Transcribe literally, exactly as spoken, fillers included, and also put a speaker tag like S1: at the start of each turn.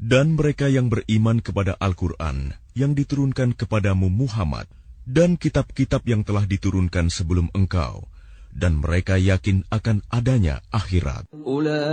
S1: Dan mereka yang beriman kepada Al-Quran yang diturunkan kepadamu Muhammad, dan kitab-kitab yang telah diturunkan sebelum engkau, dan mereka yakin akan adanya akhirat.